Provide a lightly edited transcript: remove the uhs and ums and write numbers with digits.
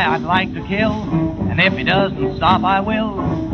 I'd like to kill, and if he doesn't stop, I will.